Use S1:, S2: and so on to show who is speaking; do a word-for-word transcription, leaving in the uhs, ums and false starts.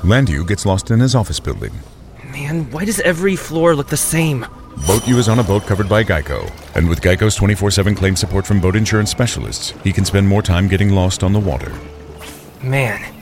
S1: Landu gets lost in his office building.
S2: Man, why does every floor look the same?
S1: BoatU is on a boat covered by Geico, and with Geico's twenty-four seven claim support from boat insurance specialists, he can spend more time getting lost on the water.
S2: Man,